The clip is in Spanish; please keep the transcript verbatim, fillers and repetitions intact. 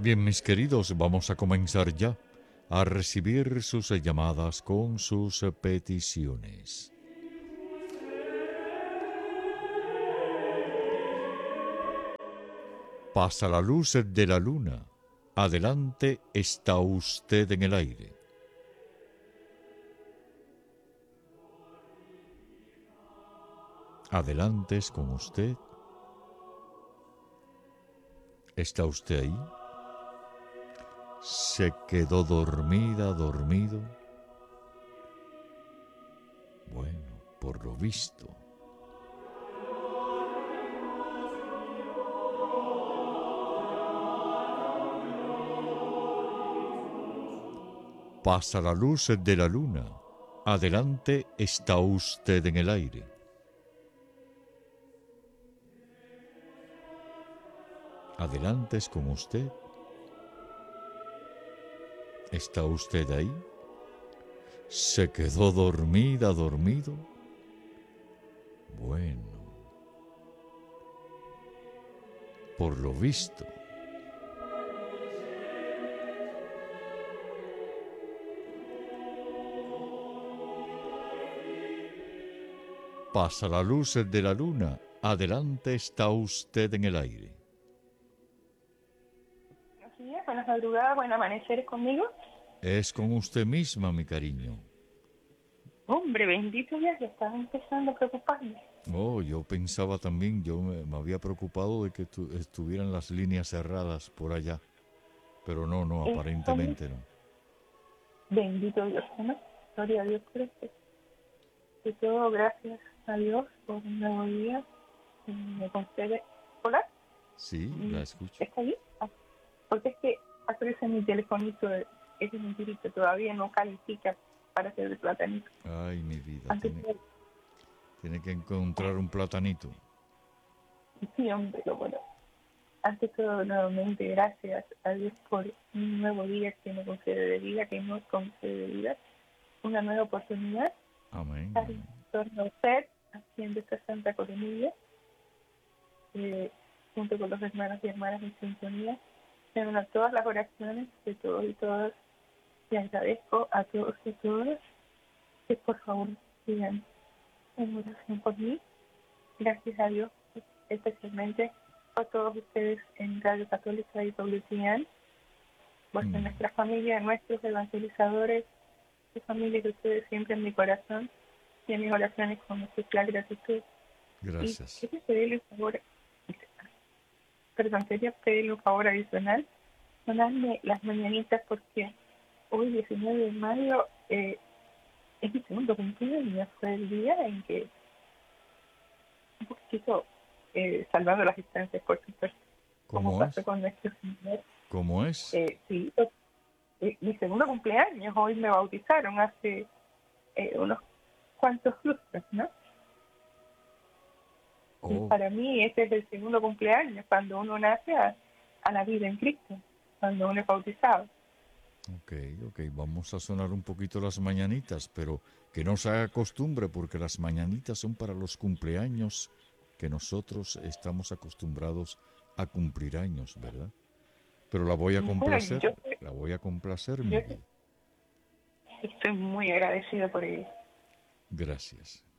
Bien, mis queridos, vamos a comenzar ya a recibir sus llamadas con sus peticiones. Pasa la luz de la luna. Adelante, está usted en el aire. Adelante es con usted. ¿Está usted ahí? ¿Se quedó dormida, dormido? Bueno, por lo visto. Pasa la luz de la luna. Adelante, está usted en el aire. Adelante es con usted. ¿Está usted ahí? ¿Se quedó dormida, dormido? Bueno, por lo visto. Pasa la luz de la luna. Adelante, está usted en el aire. Buenos días, buenas madrugadas, buen amanecer conmigo. Es con usted misma, mi cariño. Hombre, bendito Dios, ya estaba empezando a preocuparme. Oh, yo pensaba también, yo me, me había preocupado de que tu, estuvieran las líneas cerradas por allá. Pero no, no, Eso, aparentemente no. bendito Dios, ¿no? Gloria a Dios por esto. De todo, gracias a Dios por un nuevo día que me concede. ¿Hola? Sí, la escucho. ¿Está ahí? Ah, porque es que aparece mi telefonito, ese mentirito, todavía no califica para hacer el platanito. Ay, mi vida, Antes tiene, de... tiene que encontrar un platanito. Sí, hombre, lo bueno. Ante todo, nuevamente, gracias a Dios por un nuevo día que me concede de vida, que nos concede de vida, una nueva oportunidad Amén. para en torno a usted, haciendo esta Santa Coronilla, eh, junto con los hermanos y hermanas en sintonía, en a todas las oraciones de todos y todas. Le agradezco a todos y todas que por favor sigan en oración por mí. Gracias a Dios, especialmente a todos ustedes en Radio Católica y W T N, pues Mm. en nuestra familia, nuestros evangelizadores, su familia, que ustedes siempre en mi corazón y en mis oraciones con especial gratitud. Gracias. Y quería pedirle un favor, perdón, quería pedirle un favor adicional, sonarme las mañanitas porque hoy, diecinueve de mayo, eh, es mi segundo cumpleaños, fue el día en que un poquito eh, salvando las distancias, por supuesto, como ¿Cómo pasó es? con nuestro Señor. ¿Cómo es? Eh, sí, eh, mi segundo cumpleaños, hoy me bautizaron hace eh, unos cuantos lustros, ¿no? Y Oh, para mí este es el segundo cumpleaños, cuando uno nace a, a la vida en Cristo, cuando uno es bautizado. ok, ok. Vamos a sonar un poquito las mañanitas, pero que no se haga costumbre porque las mañanitas son para los cumpleaños que nosotros estamos acostumbrados a cumplir años, ¿verdad? Pero la voy a Bueno, complacer, yo, la voy a complacer, mi yo vida. estoy muy agradecido por ello. Gracias.